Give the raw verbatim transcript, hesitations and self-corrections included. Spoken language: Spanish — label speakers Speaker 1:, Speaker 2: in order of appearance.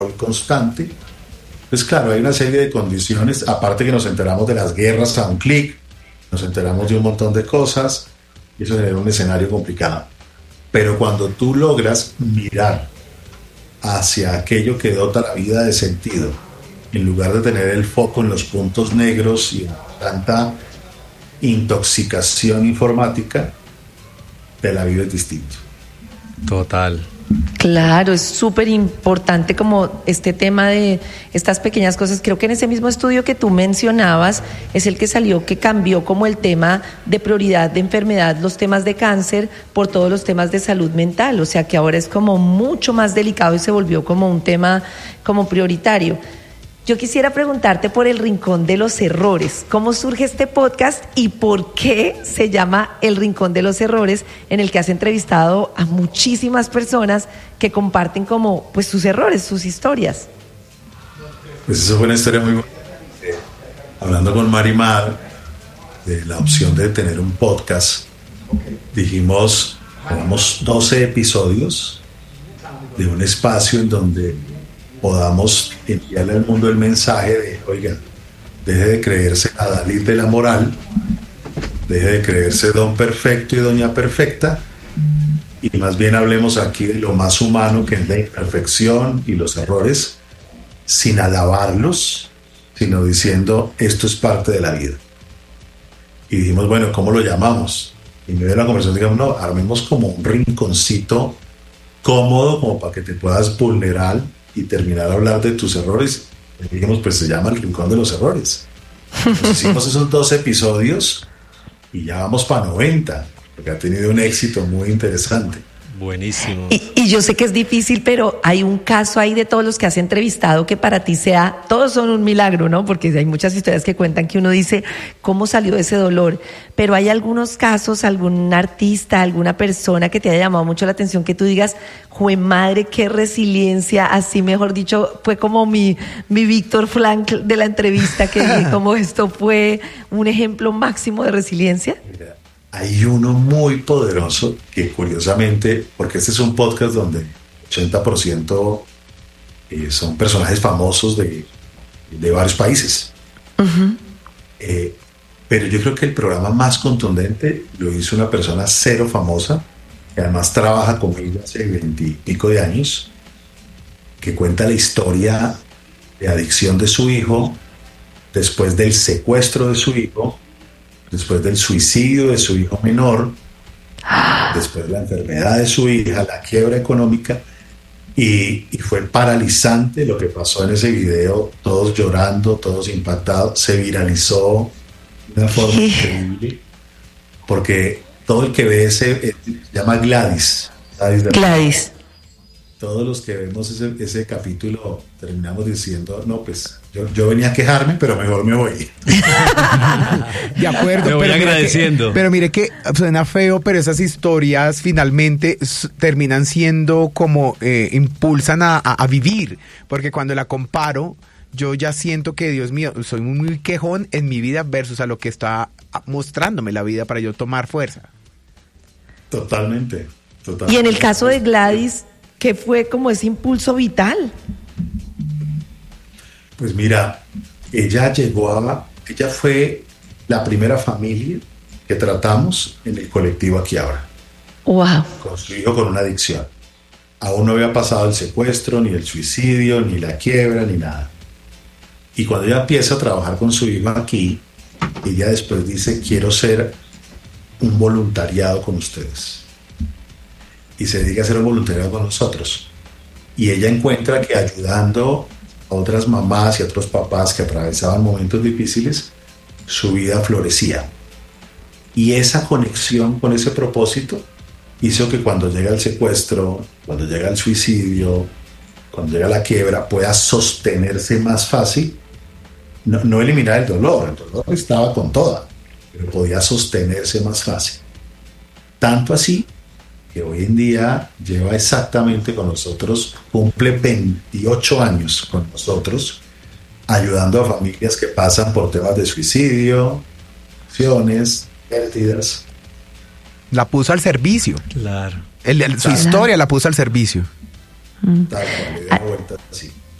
Speaker 1: constante. Pues claro, hay una serie de condiciones, aparte que nos enteramos de las guerras a un clic, nos enteramos de un montón de cosas, y eso genera un escenario complicado. Pero cuando tú logras mirar hacia aquello que dota la vida de sentido, en lugar de tener el foco en los puntos negros y en tanta intoxicación informática, de la vida es distinto.
Speaker 2: Total.
Speaker 3: Claro, es súper importante como este tema de estas pequeñas cosas. Creo que en ese mismo estudio que tú mencionabas es el que salió, que cambió como el tema de prioridad de enfermedad, los temas de cáncer por todos los temas de salud mental. O sea que ahora es como mucho más delicado y se volvió como un tema como prioritario. Yo quisiera preguntarte por el Rincón de los Errores. ¿Cómo surge este podcast y por qué se llama El Rincón de los Errores, en el que has entrevistado a muchísimas personas que comparten como pues sus errores, sus historias?
Speaker 1: Pues eso fue una historia muy buena. Eh, hablando con Marimar de la opción de tener un podcast, dijimos, hagamos doce episodios de un espacio en donde podamos enviarle al mundo el mensaje de, oigan, deje de creerse a Dalit de la moral, deje de creerse don perfecto y doña perfecta, y más bien hablemos aquí de lo más humano, que es la imperfección y los errores, sin alabarlos, sino diciendo, esto es parte de la vida. Y dijimos, bueno, ¿cómo lo llamamos? Y en medio de la conversación digamos, no, armemos como un rinconcito cómodo, como para que te puedas vulnerar y terminar a hablar de tus errores. Y dijimos, pues se llama El Rincón de los Errores. Entonces hicimos esos dos episodios y ya vamos para noventa, porque ha tenido un éxito muy interesante.
Speaker 2: Buenísimo.
Speaker 3: Y, y yo sé que es difícil, pero hay un caso ahí de todos los que has entrevistado que para ti sea, todos son un milagro, ¿no? Porque hay muchas historias que cuentan que uno dice, ¿cómo salió ese dolor? Pero hay algunos casos, algún artista, alguna persona que te haya llamado mucho la atención, que tú digas, ¡jue madre, qué resiliencia! Así, mejor dicho, fue como mi, mi Víctor Frank de la entrevista, que dije, como esto fue un ejemplo máximo de resiliencia.
Speaker 1: Mira, hay uno muy poderoso que curiosamente, porque este es un podcast donde ochenta por ciento eh, son personajes famosos de, de varios países. Uh-huh. Eh, pero yo creo que el programa más contundente lo hizo una persona cero famosa, que además trabaja conmigo hace veintipico de años, que cuenta la historia de adicción de su hijo, después del secuestro de su hijo, después del suicidio de su hijo menor, después de la enfermedad de su hija, la quiebra económica, y, y fue paralizante lo que pasó en ese video, todos llorando, todos impactados, se viralizó de una forma increíble, porque todo el que ve ese, eh, se llama Gladys. Gladys.
Speaker 3: Gladys.
Speaker 1: Todos los que vemos ese, ese capítulo terminamos diciendo, no, pues yo, yo venía a quejarme, pero mejor me voy.
Speaker 4: De acuerdo.
Speaker 2: Me voy
Speaker 4: pero
Speaker 2: agradeciendo.
Speaker 4: Mire que, pero mire que suena feo, pero esas historias finalmente s- terminan siendo como eh, impulsan a, a, a vivir. Porque cuando la comparo, yo ya siento que, Dios mío, soy muy quejón en mi vida versus a lo que está mostrándome la vida para yo tomar fuerza.
Speaker 1: Totalmente, totalmente.
Speaker 3: Y en el caso de Gladys, ¿qué fue como ese impulso vital?
Speaker 1: Pues mira, ella llegó a... Ella fue la primera familia que tratamos en el colectivo Aquí Ahora.
Speaker 3: Wow.
Speaker 1: Con su hijo con una adicción. Aún no había pasado el secuestro, ni el suicidio, ni la quiebra, ni nada. Y cuando ella empieza a trabajar con su hijo aquí, ella después dice, quiero ser un voluntariado con ustedes. Y se dedica a hacer un voluntariado con nosotros. Y ella encuentra que ayudando a otras mamás y a otros papás que atravesaban momentos difíciles, su vida florecía. Y esa conexión con ese propósito hizo que cuando llega el secuestro, cuando llega el suicidio, cuando llega la quiebra, pueda sostenerse más fácil. No, no eliminar el dolor, el dolor estaba con toda, pero podía sostenerse más fácil. Tanto así que hoy en día lleva exactamente con nosotros, cumple veintiocho años con nosotros, ayudando a familias que pasan por temas de suicidio, acciones, pérdidas.
Speaker 4: La puso al servicio.
Speaker 2: Claro.
Speaker 4: El, el, su
Speaker 1: Claro.
Speaker 4: historia la puso al servicio.
Speaker 1: Tal cual, le dio vueltas así.